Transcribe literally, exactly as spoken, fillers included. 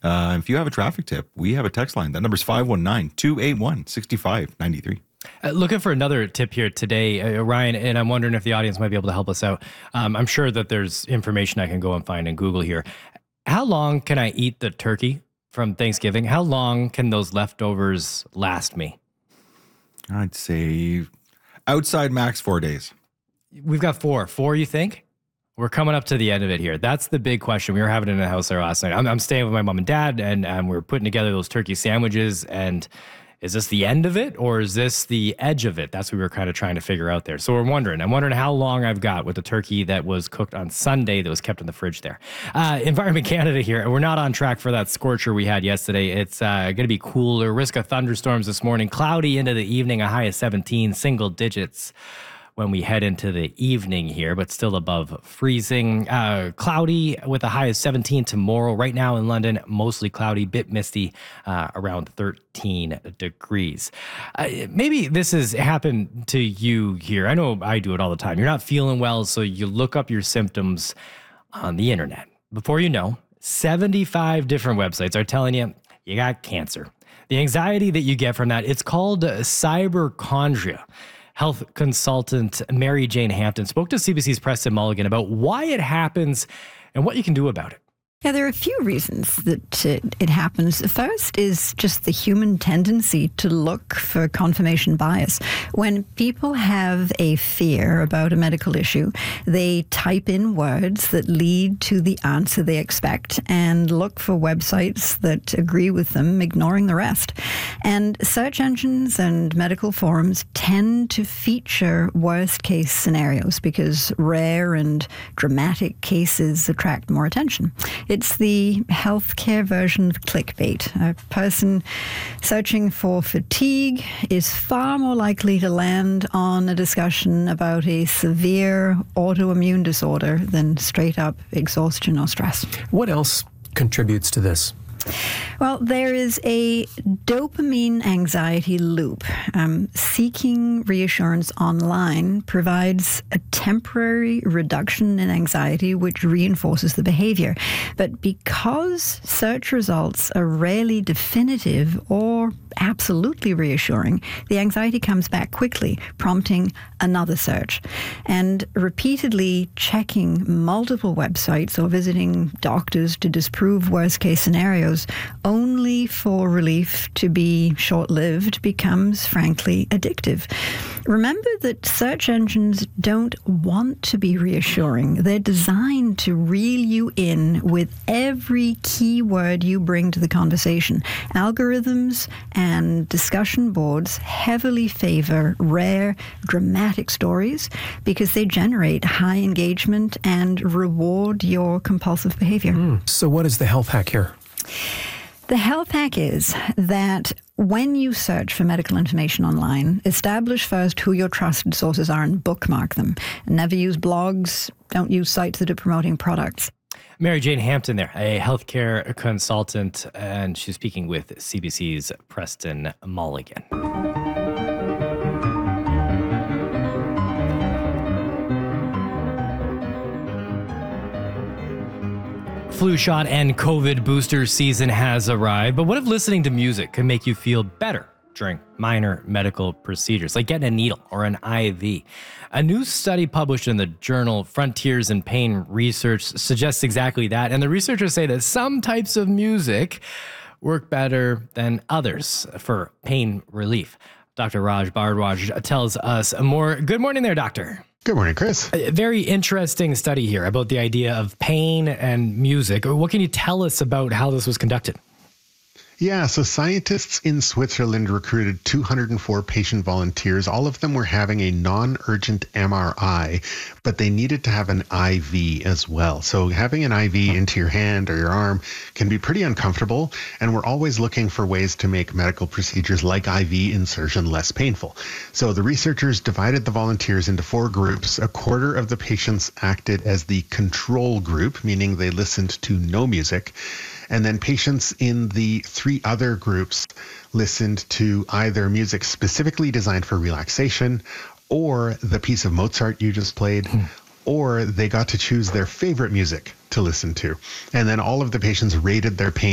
Uh, if you have a traffic tip, we have a text line. That number's five one nine, two eight one, six five nine three. Uh, looking for another tip here today, uh, Ryan, and I'm wondering if the audience might be able to help us out. Um, I'm sure that there's information I can go and find in Google here. How long can I eat the turkey from Thanksgiving? How long can those leftovers last me? I'd say outside max four days. We've got four. Four, you think? We're coming up to the end of it here. That's the big question. We were having it in the house there last night. I'm, I'm staying with my mom and dad, and um, we're putting together those turkey sandwiches, and is this the end of it or is this the edge of it? That's what we were kind of trying to figure out there. So we're wondering, I'm wondering how long I've got with the turkey that was cooked on Sunday that was kept in the fridge there. Uh, Environment Canada here. We're not on track for that scorcher we had yesterday. It's uh, going to be cooler. Risk of thunderstorms this morning. Cloudy into the evening, a high of seventeen, single digits when we head into the evening here, but still above freezing. Uh, cloudy with a high of seventeen tomorrow. Right now in London, mostly cloudy, bit misty, uh, around thirteen degrees. Uh, maybe this has happened to you here. I know I do it all the time. You're not feeling well, so you look up your symptoms on the internet. Before you know, seventy-five different websites are telling you you got cancer. The anxiety that you get from that, it's called cyberchondria. Health consultant Mary Jane Hampton spoke to C B C's Preston Mulligan about why it happens and what you can do about it. Yeah, there are a few reasons that it, it happens. The first is just the human tendency to look for confirmation bias. When people have a fear about a medical issue, they type in words that lead to the answer they expect and look for websites that agree with them, ignoring the rest. And search engines and medical forums tend to feature worst-case scenarios because rare and dramatic cases attract more attention. It's the healthcare version of clickbait. A person searching for fatigue is far more likely to land on a discussion about a severe autoimmune disorder than straight up exhaustion or stress. What else contributes to this? Well, there is a dopamine anxiety loop. Um, seeking reassurance online provides a temporary reduction in anxiety, which reinforces the behavior. But because search results are rarely definitive or absolutely reassuring, the anxiety comes back quickly, prompting another search. And repeatedly checking multiple websites or visiting doctors to disprove worst-case scenarios only for relief to be short-lived becomes, frankly, addictive. Remember that search engines don't want to be reassuring. They're designed to reel you in with every keyword you bring to the conversation. Algorithms and discussion boards heavily favor rare, dramatic stories because they generate high engagement and reward your compulsive behavior. Mm. So what is the health hack here? The health hack is that when you search for medical information online, establish first who your trusted sources are and bookmark them. Never use blogs. Don't use sites that are promoting products. Mary Jane Hampton there, a healthcare consultant, and she's speaking with C B C's Preston Mulligan. Flu shot and COVID booster season has arrived, but what if listening to music can make you feel better during minor medical procedures, like getting a needle or an I V? A new study published in the journal Frontiers in Pain Research suggests exactly that, and the researchers say that some types of music work better than others for pain relief. Doctor Raj Bhardwaj tells us more. Good morning there, doctor. Good morning, Chris. A very interesting study here about the idea of pain and music. What can you tell us about how this was conducted? Yeah, so scientists in Switzerland recruited two hundred four patient volunteers. All of them were having a non-urgent M R I, but they needed to have an I V as well. So having an I V into your hand or your arm can be pretty uncomfortable, and we're always looking for ways to make medical procedures like I V insertion less painful. So the researchers divided the volunteers into four groups. A quarter of the patients acted as the control group, meaning they listened to no music. And then patients in the three other groups listened to either music specifically designed for relaxation or the piece of Mozart you just played, mm. or they got to choose their favorite music to listen to. And then all of the patients rated their pain